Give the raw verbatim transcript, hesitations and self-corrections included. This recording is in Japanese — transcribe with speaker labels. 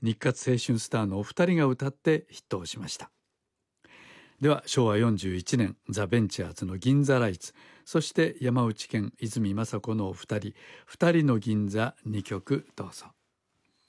Speaker 1: 日活青春スターのお二人が歌ってヒットをしました。ではしょうわよんじゅういちねんザ・ベンチャーズの銀座ライツ、そして山内健泉雅子のお二人、二人の銀座にきょくどうぞ。